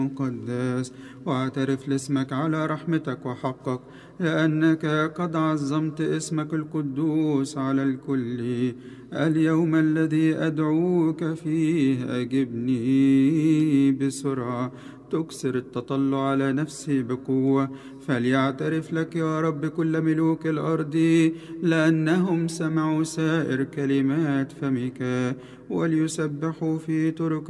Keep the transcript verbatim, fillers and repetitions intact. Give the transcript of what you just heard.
مقدس، واعترف لاسمك على رحمتك وحقك، لأنك قد عظمت اسمك القدوس على الكل. اليوم الذي أدعوك فيه أجبني بسرعة، تكسر التطلع على نفسي بقوة. فليعترف لك يا رب كل ملوك الأرض، لأنهم سمعوا سائر كلمات فمك، وليسبحوا في طرق